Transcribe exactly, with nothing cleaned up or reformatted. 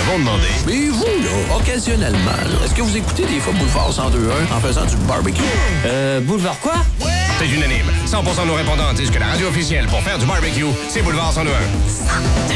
avons demandé. Mais vous, là, occasionnellement, là, est-ce que vous écoutez des fois Boulevard cent deux un en faisant du barbecue? Euh, Boulevard quoi? C'est unanime. cent pour cent de nos répondants disent que la radio officielle pour faire du barbecue, c'est Boulevard cent deux un.